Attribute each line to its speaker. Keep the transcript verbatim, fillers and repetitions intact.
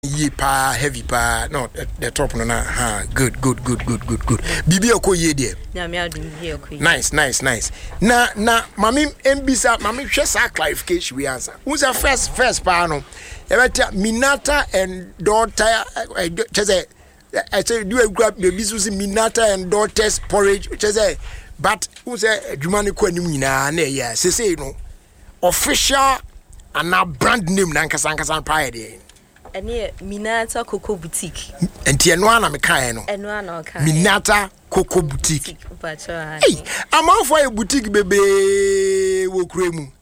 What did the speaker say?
Speaker 1: Ye pa heavy pa no the, the top no na ha good good good good good good bibi oko ye de
Speaker 2: na me adu bibi oko
Speaker 1: nice nice nice na na mami mbisa mami hwe sa clarification we answer who's the first first pa no e beta Minata and daughter cheze I say do a grab baby so Minata and daughters porridge cheze but who's a adwuma ko anim nyina na ya say say no official and a brand name na nkasa nkasa pa ye de
Speaker 2: Ene Minata Coco Boutique.
Speaker 1: Enti eno ana mekae no.
Speaker 2: Eno ana o kai.
Speaker 1: Minata Coco Boutique.
Speaker 2: Hey,
Speaker 1: I'm out for a boutique bebe wo kremu.